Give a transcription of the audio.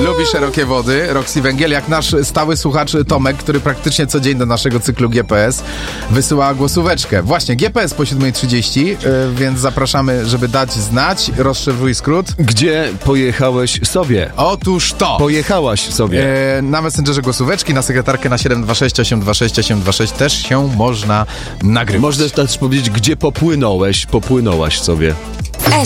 Lubi szerokie wody, Roxy Węgiel, jak nasz stały słuchacz Tomek, który praktycznie co dzień do naszego cyklu GPS wysyła głosóweczkę. Właśnie, GPS po 7:30, więc zapraszamy, żeby dać znać. Rozszyfruj skrót. Gdzie pojechałeś sobie? Otóż to. Pojechałaś sobie. Na Messengerze głosóweczki, na sekretarkę na 726 826 826 też się można nagrywać. Można też powiedzieć, gdzie popłynąłeś, popłynąłaś sobie.